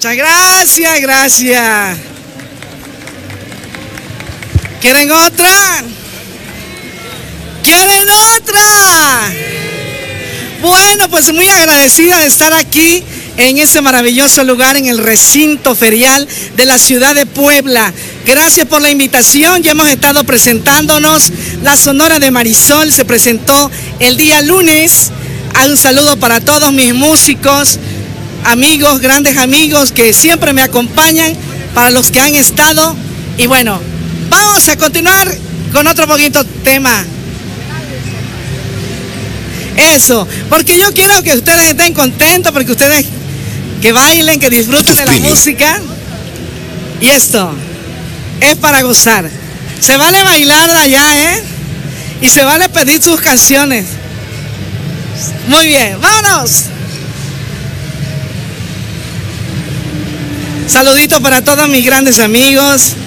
Muchas gracias, gracias. ¿Quieren otra? ¿Quieren otra? Bueno, pues muy agradecida de estar aquí en ese maravilloso lugar, en el recinto ferial de la ciudad de Puebla. Gracias por la invitación. Ya hemos estado presentándonos. La Sonora de Marisol se presentó el día lunes. Un saludo para todos mis músicos, amigos, grandes amigos que siempre me acompañan, para los que han estado. Y bueno, vamos a continuar con otro poquito tema. Eso, porque yo quiero que ustedes estén contentos, porque ustedes que bailen, que disfruten de la música. Y esto es para gozar. Se vale bailar de allá, ¿eh? Y se vale pedir sus canciones. Muy bien, vámonos. Saluditos para todos mis grandes amigos.